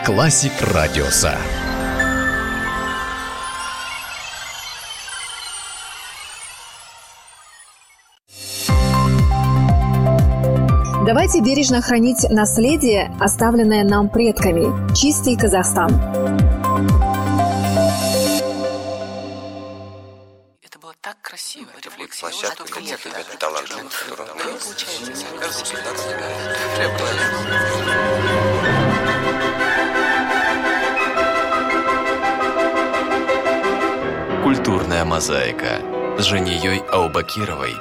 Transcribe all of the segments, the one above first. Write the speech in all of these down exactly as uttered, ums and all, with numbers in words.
Классик Радиоса. Давайте бережно хранить наследие, оставленное нам предками. Чистый Казахстан. Это было так красиво. Площадку нет, это талантливых, Культурная мозаика с Женией Аубакировой.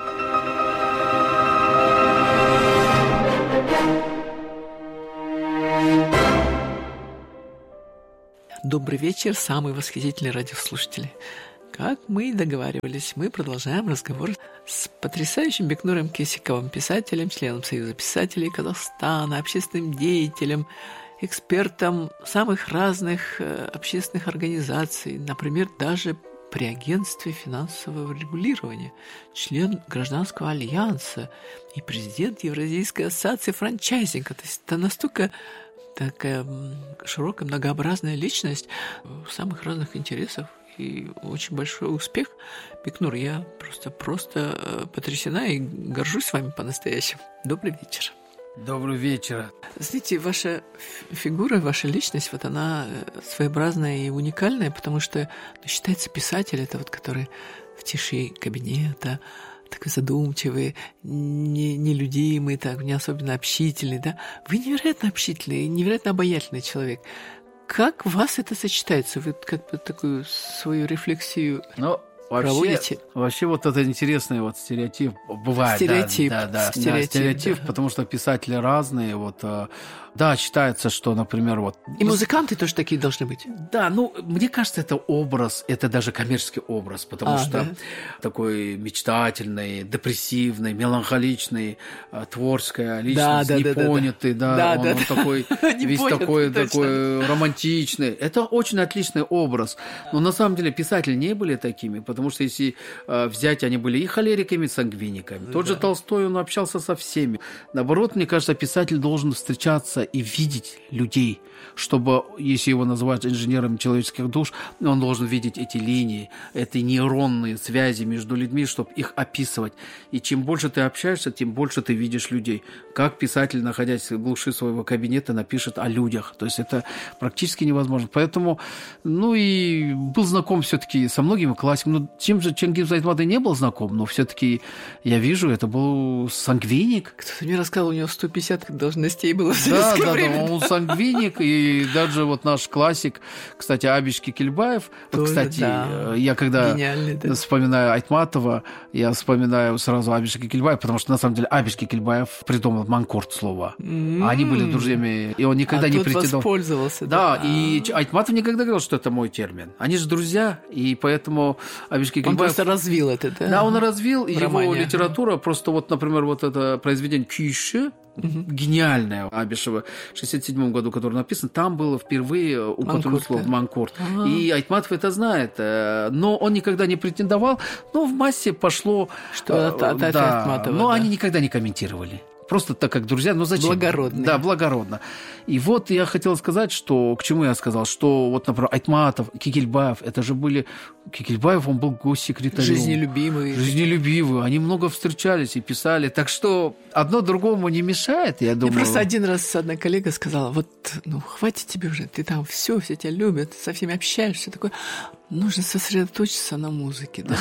Добрый вечер, самые восхитительные радиослушатели. Как мы и договаривались, мы продолжаем разговор с потрясающим Бекнуром Кесиковым, писателем, членом Союза писателей Казахстана, общественным деятелем, экспертом самых разных общественных организаций, например, даже при агентстве финансового регулирования, член Гражданского альянса и президент Евразийской ассоциации франчайзинга. То есть это настолько такая широкая, многообразная личность самых разных интересов и очень большой успех. Бекнур, я просто, просто потрясена и горжусь с вами по-настоящему. Добрый вечер. Добрый вечер. Знаете, ваша фигура, ваша личность, вот она своеобразная и уникальная, потому что ну, считается писатель, это вот который в тиши кабинета, такой задумчивый, не, нелюдимый, так, не особенно общительный, да? Вы невероятно общительный, невероятно обаятельный человек. Как у вас это сочетается? Вы как бы такую свою рефлексию Но вообще, проводите? Вообще вот это интересный вот стереотип бывает. Стереотип. Да, да, да, стереотип, да, стереотип да. Потому что писатели разные. Вот, да, считается, что, например, вот... И музыканты тоже такие должны быть. Да, ну, мне кажется, это образ, это даже коммерческий образ, потому а, что да. такой мечтательный, депрессивный, меланхоличный, творческая личность, да, да, непонятый, да, да, он, да, он да. такой, весь такой, такой романтичный. Это очень отличный образ. Но на самом деле писатели не были такими, потому что если взять, они были и холериками, и сангвиниками. Тот да. же Толстой, он общался со всеми. Наоборот, мне кажется, писатель должен встречаться и видеть людей, чтобы, если его называют инженером человеческих душ, он должен видеть эти линии, эти нейронные связи между людьми, чтобы их описывать. И чем больше ты общаешься, тем больше ты видишь людей. Как писатель, находясь в глуши своего кабинета, напишет о людях. То есть это практически невозможно. Поэтому, ну и был знаком все-таки со многими классиками. Ну, чем же Чингис Айтматовой не был знаком, но все-таки я вижу, это был сангвиник. Кто-то мне рассказал, у него сто пятьдесят должностей было в да, советское да, время. Да, он сангвиник, и даже вот наш классик, кстати, Абиш Кекильбаев. Вот, кстати, да. я когда да. вспоминаю Айтматова, я вспоминаю сразу Абиша Кекильбаева, потому что на самом деле Абиш Кекильбаев придумал манкурт слово. Mm-hmm. Они были друзьями, и он никогда а не тот претендовал. воспользовался. Да, да, и Айтматов никогда говорил, что это мой термин. Они же друзья, и поэтому Абиш Кекильбаев... Он просто развил это, да? Да, он развил, и его романе. литература, просто вот, например, вот это произведение «Күйші», угу. гениальное Абишева в шестьдесят седьмом году, которое написано, там было впервые употреблено слово «манкурт». Ага. И Айтматов это знает, но он никогда не претендовал, но в массе пошло... Что от, от да, Айтматова, но да. они никогда не комментировали. Просто так, как друзья, но зачем? Благородно. Да, благородно. И вот я хотел сказать, что... К чему я сказал? Что вот, например, Айтматов, Кекильбаев, это же были... Кекильбаев, он был госсекретарем. Жизнелюбивый. Жизнелюбивый. Они много встречались и писали. Так что одно другому не мешает, я думаю. Мне просто один раз одна коллега сказала, вот, ну, хватит тебе уже, ты там все, все тебя любят, со всеми общаешься, все такое. Нужно сосредоточиться на музыке, да.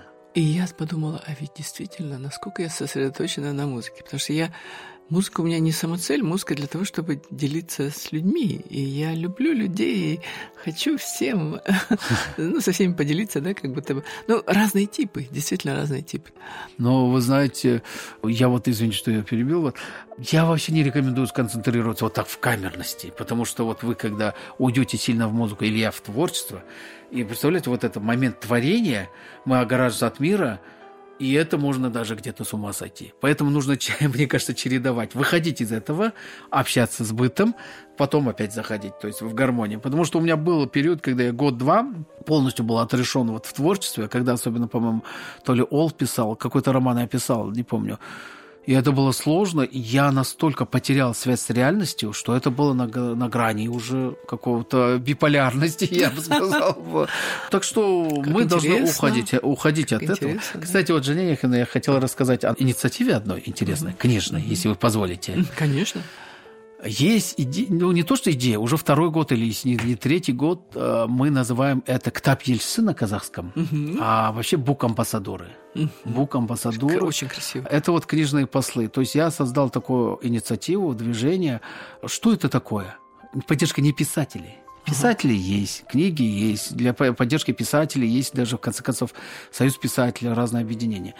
И я подумала, а ведь действительно, насколько я сосредоточена на музыке. Потому что я... Музыка у меня не самоцель, музыка для того, чтобы делиться с людьми. И я люблю людей, и хочу всем, ну, со всеми поделиться, да, как будто бы. Ну, разные типы, действительно разные типы. Но вы знаете, я вот, извините, что я перебил, вот, я вообще не рекомендую сконцентрироваться вот так в камерности, потому что вот вы, когда уйдете сильно в музыку, или я в творчество, и представляете, вот этот момент творения, мы огораживаемся от мира, и это можно даже где-то с ума сойти. Поэтому нужно, мне кажется, чередовать. Выходить из этого, общаться с бытом, потом опять заходить, то есть в гармонию. Потому что у меня был период, когда я год-два полностью был отрешен вот в творчестве, когда особенно, по-моему, то ли Ол писал, какой-то роман я писал, не помню. И это было сложно, и я настолько потерял связь с реальностью, что это было на, на грани уже какого-то биполярности, я бы сказал. Так что мы должны уходить, уходить от этого. Кстати, вот, Женя Яхина, я хотела рассказать о инициативе одной интересной, книжной, если вы позволите. Конечно. Есть идея, ну не то, что идея, уже второй год или не, не третий год мы называем это «Ктап Ельцы» на казахском, угу. а вообще «Бук-амбассадоры». Угу. «Бук-амбассадоры». Очень красиво. Это вот книжные послы. То есть я создал такую инициативу, движение. Что это такое? Поддержка не писателей. Писатели ага. есть, книги есть, для поддержки писателей есть даже, в конце концов, Союз писателей, разные объединения.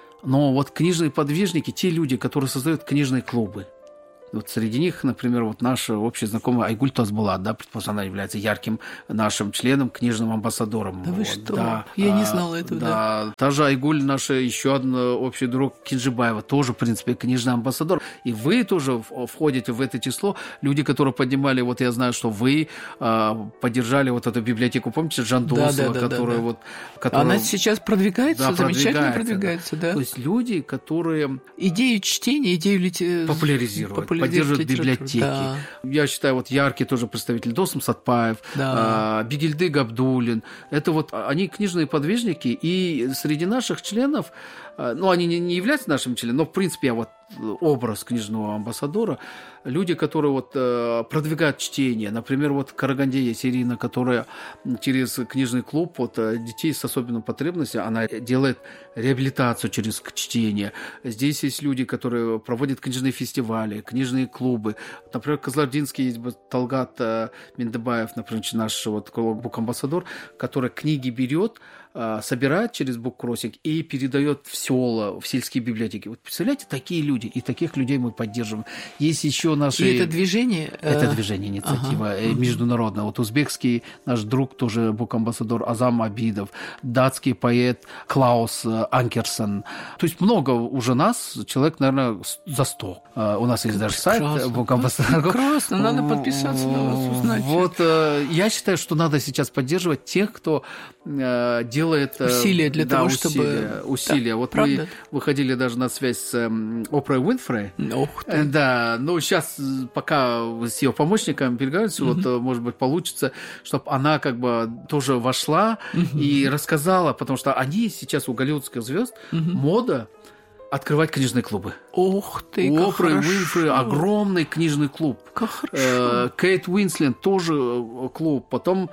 Но вот книжные подвижники, те люди, которые создают книжные клубы, вот среди них, например, вот наша общая знакомая Айгуль Тазбулат, да, предположим, она является ярким нашим членом, книжным амбассадором. Да вот, вы что? Да, Я а, не знала этого. Да. да. Та же Айгуль, наша еще одна общий друг Кинжибаева, тоже, в принципе, книжный амбассадор. И вы тоже входите в это число. Люди, которые поднимали, вот я знаю, что вы а, поддержали вот эту библиотеку, помните, Жандосова, да, да, да, которая да, да. вот... Которая, она сейчас продвигается, да, замечательно продвигается, продвигается, да. да. То есть люди, которые... Идею чтения, идею лите... популяризируют, поддерживают библиотеки. Да. Я считаю, вот яркий тоже представитель Досым Сатпаев, да. Бигельды Габдуллин. Это вот они книжные подвижники, и среди наших членов, ну, они не являются нашими членами, но, в принципе, я вот образ книжного амбассадора, люди, которые вот продвигают чтение. Например, вот в Караганде есть Ирина, которая через книжный клуб вот, детей с особенной потребностью, она делает реабилитацию через чтение. Здесь есть люди, которые проводят книжные фестивали, книжные клубы. Например, в Кызылординске есть Талгат Миндебаев, например, наш вот бук-амбассадор, который книги берет, собирает через буккроссинг и передает в села, в сельские библиотеки. Вот представляете, такие люди, и таких людей мы поддерживаем. Есть еще наши... И это движение... Это движение, инициатива ага. международная. Вот узбекский наш друг, тоже бук-амбассадор Азам Абидов, датский поэт Клаус Анкерсон. То есть много уже нас, человек, наверное, за сто. У нас есть даже сайт бук-амбассадор. Прекрасно, надо подписаться на вас, узнать. Вот я считаю, что надо сейчас поддерживать тех, кто делает... Усилия для да, того, усилия, чтобы... Усилия. Да, вот правда? Мы выходили даже на связь с Опрой Уинфрей. Ох ты. Да, ну сейчас пока с ее помощником переговариваются, mm-hmm. вот, может быть, получится, чтобы она как бы тоже вошла mm-hmm. и рассказала, потому что они сейчас у голливудских звезд mm-hmm. мода открывать книжные клубы. Ох ты, у как Опрой хорошо. Уинфрей огромный книжный клуб. Как хорошо. Кейт Уинслет тоже клуб. Потом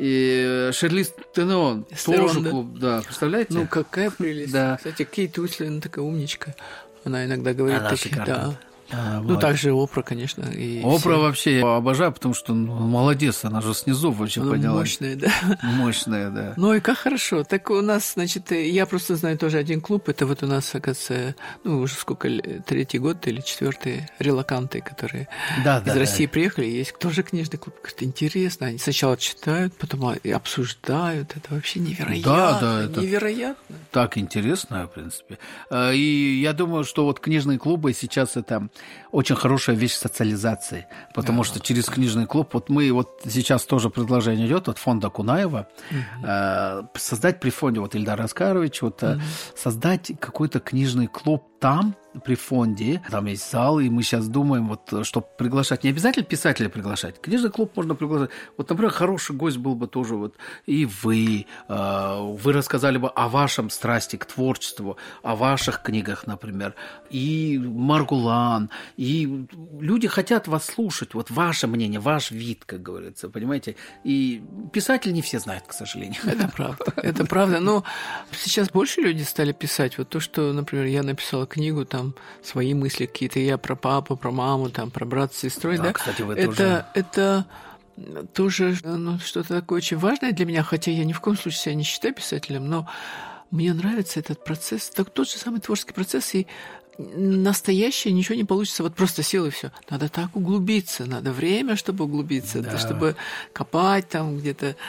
и Шерлиз Терон тоже да. клуб. Да, представляете? Ну, какая прелесть. Да. Кстати, Кейт Уинслет, она такая умничка. Она иногда говорит она такие, шикарная. да. А, ну, вот. также Опра, конечно. И Опра все. вообще я обожаю, потому что ну, молодец, она же снизу вообще она поднялась. Мощная, да. Мощная, да. Ну и как хорошо. Так у нас, значит, я просто знаю тоже один клуб. Это вот у нас, оказывается, ну, уже сколько, третий год или четвертый, релоканты, которые да, из да, России да. приехали. Есть тоже книжный клуб. Говорит, интересно. Они сначала читают, потом обсуждают. Это вообще невероятно. Да, да, это невероятно. Так интересно, в принципе. И я думаю, что вот книжные клубы сейчас это очень хорошая вещь социализации, потому да, что через книжный клуб, вот мы вот сейчас тоже предложение идет от фонда Кунаева угу. э, создать при фонде, вот Ильдар Аскарович, вот угу. создать какой-то книжный клуб там, при фонде, там есть зал, и мы сейчас думаем, вот, чтобы приглашать, не обязательно писателя приглашать, книжный клуб можно приглашать. Вот, например, хороший гость был бы тоже вот и вы, э, вы рассказали бы о вашем страсти к творчеству, о ваших книгах, например, и Маргулан, и люди хотят вас слушать, вот ваше мнение, ваш вид, как говорится, понимаете, и писатели не все знают, к сожалению. Это правда, это правда, но сейчас больше люди стали писать, вот то, что, например, я написала книгу, там, свои мысли какие-то, я про папу, про маму, там, про брата с сестрой, да, да? Кстати, вы это, тоже... это тоже ну, что-то такое очень важное для меня, хотя я ни в коем случае себя не считаю писателем, но мне нравится этот процесс, так, тот же самый творческий процесс, и настоящее ничего не получится, вот просто сел и все. Надо так углубиться, надо время, чтобы углубиться, да. чтобы копать там где-то.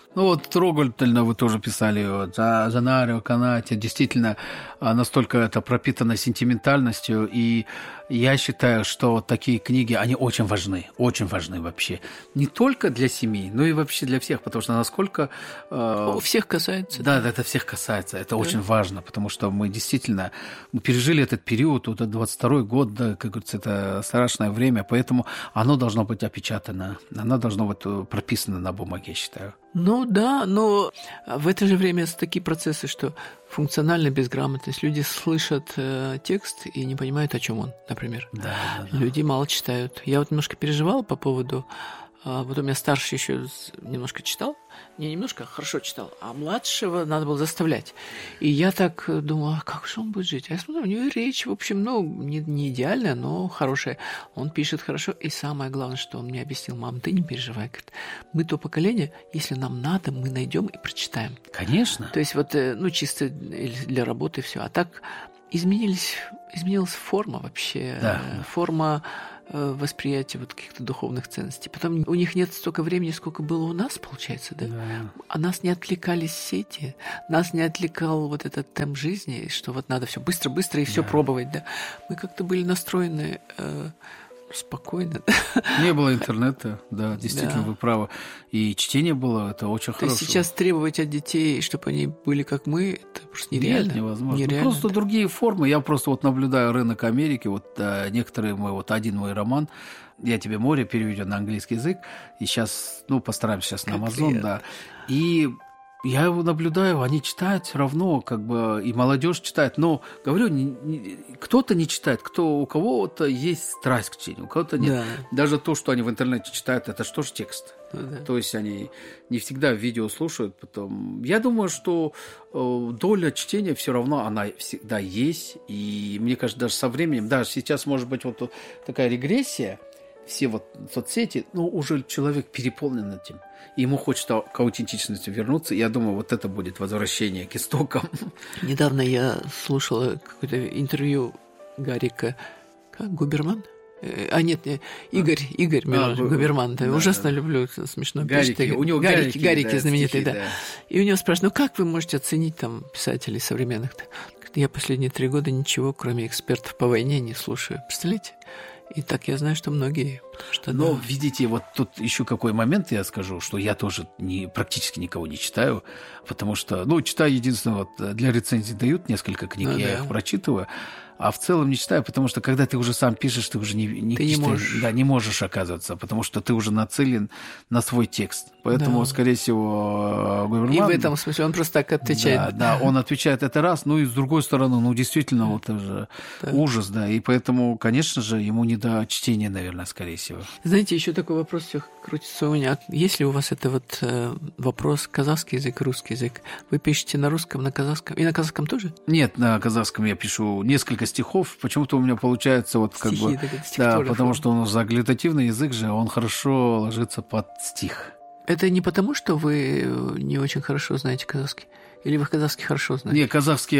Ну вот трогательно вы тоже писали вот, за Занарио Канати. Действительно, настолько это пропитано сентиментальностью. И я считаю, что такие книги, они очень важны. Очень важны вообще. Не только для семей, но и вообще для всех. Потому что насколько... Э, всех касается. Да, да, это всех касается. Это да. очень важно. Потому что мы действительно мы пережили этот период. Вот двадцать второй год, да, как говорится, это страшное время. Поэтому оно должно быть опечатано. Оно должно быть прописано на бумаге, я считаю. Ну да, но в это же время такие процессы, что функциональная безграмотность. Люди слышат э, текст и не понимают, о чем он, например. Да, да, да. Люди мало читают. Я вот немножко переживал по поводу... А потом я старший еще немножко читал. Не немножко, хорошо читал. А младшего надо было заставлять. И я так думал, а как же он будет жить? А я смотрю, у него речь, в общем, ну, не, не идеальная, но хорошая. Он пишет хорошо. И самое главное, что он мне объяснил: мам, ты не переживай. Говорит, мы то поколение, если нам надо, мы найдем и прочитаем. Конечно. То есть вот, ну, чисто для работы все. А так изменились, изменилась форма вообще. Да. Форма восприятие вот каких-то духовных ценностей. Потом у них нет столько времени, сколько было у нас, получается, да? Да. А нас не отвлекались сети, нас не отвлекал вот этот темп жизни, что вот надо все быстро-быстро и все да. пробовать, да? Мы как-то были настроены э, спокойно. Не было интернета, да, действительно, да. вы правы. И чтение было, это очень То хорошо. есть сейчас требовать от детей, чтобы они были как мы, это просто нереально. Нет, невозможно. нереально. Ну, просто другие формы. Я просто вот наблюдаю рынок Америки. Вот а, некоторые мой, вот один мой роман «Я тебе море» переведен на английский язык. И сейчас, ну, постараемся сейчас на Amazon, да. И я его наблюдаю, они читают все равно, как бы, и молодежь читает. Но, говорю, не, не, кто-то не читает, кто, у кого-то есть страсть к чтению, у кого-то нет. Да. Даже то, что они в интернете читают, это что ж текст. Ну, да. То есть они не всегда видео слушают. Потом. Я думаю, что э, доля чтения все равно она всегда есть. И мне кажется, даже со временем, даже сейчас может быть вот такая регрессия, все вот соцсети, но уже человек переполнен этим. И ему хочется к аутентичности вернуться. Я думаю, вот это будет возвращение к истокам. Недавно я слушала какое-то интервью Гарика. Как? Губерман? А нет, нет, Игорь, Игорь а, Губерман. Да, ужасно да. люблю, смешно пишет. Гарики, у него Гарики, Гарики, Гарики да, знаменитые, стихи, да. да. И у него спрашивают, ну как вы можете оценить там писателей современных-то? Я последние три года ничего, кроме экспертов по войне, не слушаю. Представляете? И так я знаю, что многие. Что, Но, да. видите, вот тут еще какой момент я скажу, что я тоже не, практически никого не читаю, потому что, ну, читаю единственное, вот для рецензий дают несколько книг, ну, я да. их прочитываю, а в целом не читаю, потому что когда ты уже сам пишешь, ты уже не, не, ты не, читаешь, можешь. Да, не можешь оказываться, потому что ты уже нацелен на свой текст. Поэтому, да. скорее всего, Губерман... И в этом смысле он просто так отвечает. Да, да, он отвечает это раз, ну и с другой стороны, ну, действительно, вот это же да. ужас, да, и поэтому, конечно же, ему не до чтения, наверное, скорее всего. Знаете, еще такой вопрос все крутится у меня. Есть ли у вас это вот э, вопрос казахский язык, русский язык? Вы пишете на русском, на казахском? И на казахском тоже? Нет, на казахском я пишу несколько стихов. Почему-то у меня получается вот как Стихи, бы... Так, да, потому форма. Что он заглютативный язык же, он хорошо ложится под стих. Это не потому, что вы не очень хорошо знаете казахский? Или вы казахский хорошо знаете? Не, казахский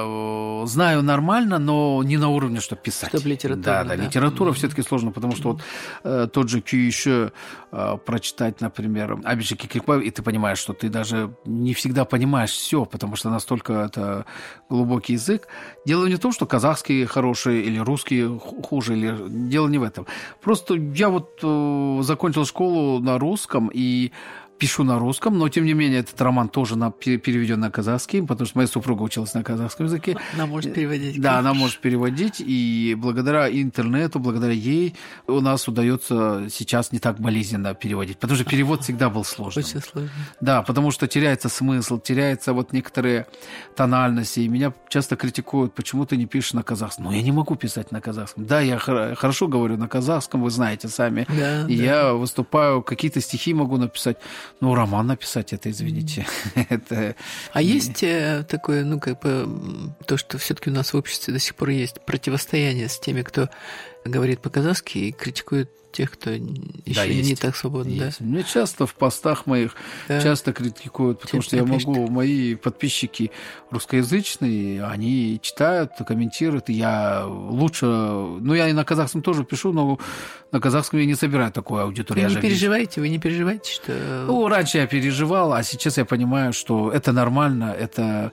я знаю нормально, но не на уровне, чтобы писать. Чтобы литература. Да, да, да. литература mm-hmm. все-таки сложно, потому что вот э, тот же Күйші э, прочитать, например, Абишек Кекрикбаев, и ты понимаешь, что ты даже не всегда понимаешь все, потому что настолько это глубокий язык. Дело не в том, что казахский хороший или русский хуже, или дело не в этом. Просто я вот э, закончил школу на русском и пишу на русском, но, тем не менее, этот роман тоже на, переведен на казахский, потому что моя супруга училась на казахском языке. Она может переводить. Да, она может переводить, и благодаря интернету, благодаря ей у нас удается сейчас не так болезненно переводить, потому что перевод всегда был сложным. Очень сложно. Да, потому что теряется смысл, теряются вот некоторые тональности, и меня часто критикуют, почему ты не пишешь на казахском. Но я не могу писать на казахском. Да, я хорошо говорю на казахском, вы знаете сами. Да, и да. я выступаю, какие-то стихи могу написать. Ну, роман написать, это, извините. это... А есть такое, ну, как бы, то, что все-таки у нас в обществе до сих пор есть противостояние с теми, кто говорит по-казахски и критикует тех, кто еще да, есть, не так свободно, есть. Да? Мне часто в постах моих да. часто критикуют, потому Чем что я пишет? могу, мои подписчики русскоязычные, они читают, комментируют, и я лучше... Ну, я и на казахском тоже пишу, но на казахском я не собираю такую аудиторию. Вы не переживаете, вы не переживаете, что... Ну, раньше я переживал, а сейчас я понимаю, что это нормально, это,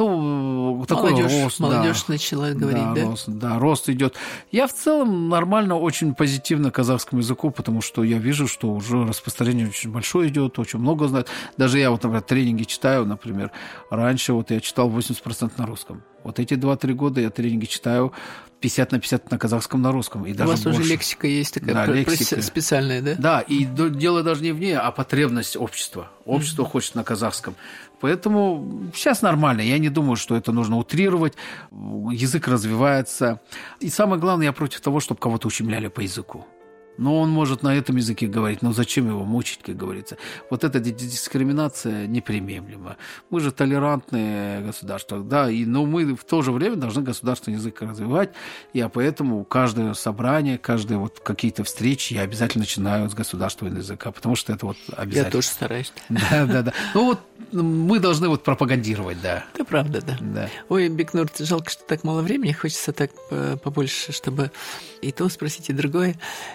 ну, такой молодежь, рост. Молодежь да, начала говорить, да? Да, рост, да, рост идет. Я в целом нормально, очень позитивно к казахскому языку, потому что я вижу, что уже распространение очень большое идет, очень много знают. Даже я вот, например, тренинги читаю, например, раньше вот я читал восемьдесят процентов на русском. Вот эти два-три года я тренинги читаю пятьдесят на пятьдесят на казахском, на русском. И У даже вас больше. Уже лексика есть такая да, лексика. специальная, да? Да, и дело даже не в ней, а потребность общества. Общество mm-hmm. хочет на казахском. Поэтому сейчас нормально. Я не думаю, что это нужно утрировать. Язык развивается. И самое главное, я против того, чтобы кого-то ущемляли по языку. Но он может на этом языке говорить, но зачем его мучить, как говорится. Вот эта дискриминация неприемлема. Мы же толерантные государства, да, и, но мы в то же время должны государственный язык развивать, и поэтому каждое собрание, каждые вот какие-то встречи я обязательно начинаю с государственного языка, потому что это вот обязательно. Я тоже стараюсь. Да, да, да. Ну вот мы должны вот пропагандировать, да. Это правда, да. да. Ой, Бекнур, жалко, что так мало времени, хочется так побольше, чтобы и то спросить, и другое.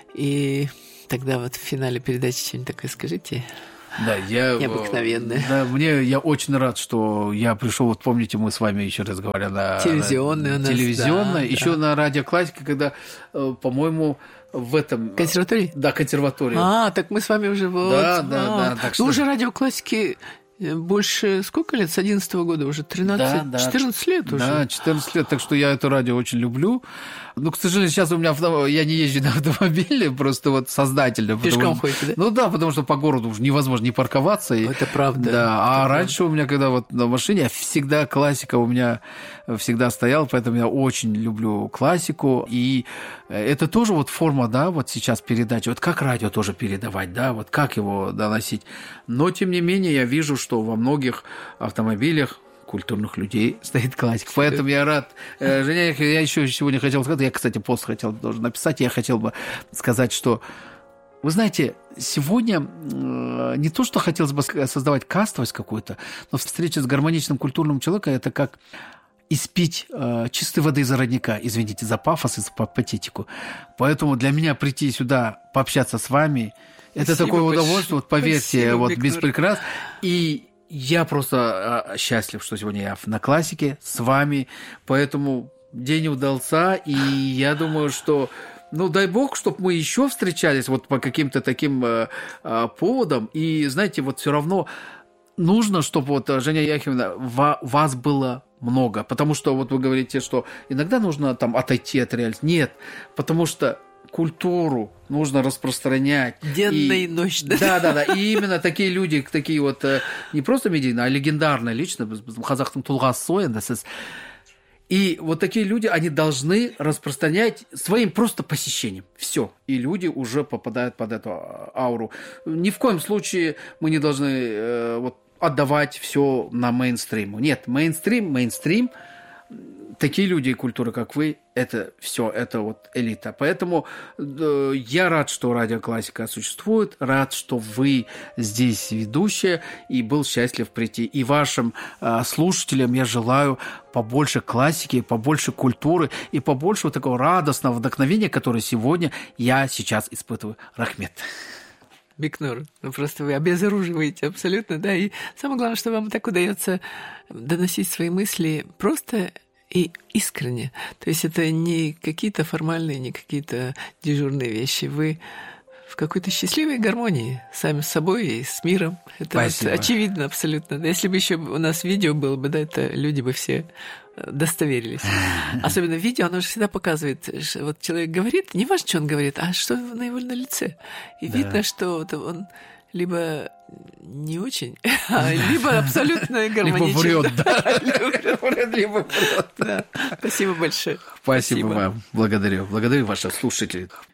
И тогда вот в финале передачи что-нибудь такое скажите. Да, я... Необыкновенное. Да, мне, я очень рад, что я пришел, вот помните, мы с вами еще разговаривали на... Телевизионная у нас, Телевизионная, да, еще да. на радиоклассике, когда, по-моему, в этом... Консерватории? Да, консерватории. А, так мы с вами уже вот... Да, да, а, да. Так что... Ну, уже радиоклассики... Больше сколько лет? С одиннадцатого года уже тринадцать, да, да. четырнадцать лет уже. Да, четырнадцать лет, так что я это радио очень люблю. Ну, к сожалению, сейчас у меня авто... я не езжу на автомобиле, просто вот сознательно. Пешком потому... ходите, да? Ну да, потому что по городу уже невозможно не парковаться. И... Это правда. Да, а это раньше правда. У меня, когда вот на машине, всегда классика у меня всегда стояла, поэтому я очень люблю классику. И это тоже вот форма, да, вот сейчас передачи. Вот как радио тоже передавать, да, вот как его доносить. Но, тем не менее, я вижу, что во многих автомобилях культурных людей стоит классика. Поэтому я рад. Женя, я еще сегодня хотел сказать, я, кстати, пост хотел тоже написать, я хотел бы сказать, что, вы знаете, сегодня не то, что хотелось бы создавать кастовость какую-то, но встреча с гармоничным культурным человеком – это как испить э, чистой воды из родника, извините за пафос и за патетику. Поэтому для меня прийти сюда, пообщаться с вами, это Спасибо такое большое. Удовольствие, вот поверьте, Спасибо, вот без прикрас. И я просто счастлив, что сегодня я на классике с вами, поэтому день удался, и я думаю, что, ну, дай бог, чтобы мы еще встречались вот по каким-то таким э, э, поводам, и, знаете, вот все равно нужно, чтобы вот, Женя Яхимовна, вас было много, потому что вот вы говорите, что иногда нужно там отойти от реальности. Нет, потому что культуру нужно распространять. Денно и, и ночь. Да? да, да, да. И именно такие люди, такие вот не просто медийные, а легендарные личности, казахстың тұлғасы енді сіз. И вот такие люди, они должны распространять своим просто посещением. Все. И люди уже попадают под эту ауру. Ни в коем случае мы не должны э, вот, отдавать все на мейнстрим. Нет, мейнстрим, мейнстрим. Такие люди и культуры, как вы, это все, это вот элита. Поэтому э, я рад, что радиоклассика существует, рад, что вы здесь ведущая, и был счастлив прийти. И вашим э, слушателям я желаю побольше классики, побольше культуры и побольше вот такого радостного вдохновения, которое сегодня я сейчас испытываю. Рахмет. Бекнур, ну просто вы обезоруживаете абсолютно, да, и самое главное, что вам так удается доносить свои мысли просто и искренне. То есть это не какие-то формальные, не какие-то дежурные вещи. Вы в какой-то счастливой гармонии сами с собой и с миром. Это вот очевидно абсолютно. Если бы еще у нас видео было бы, да, это люди бы все достоверились. Особенно видео, оно же всегда показывает, вот человек говорит, не важно, что он говорит, а что на его на лице. И да. видно, что он либо не очень, либо абсолютно гармоничен. Либо врет, да. Либо врет. Спасибо большое. Спасибо вам. Благодарю. Благодарю ваших слушателей.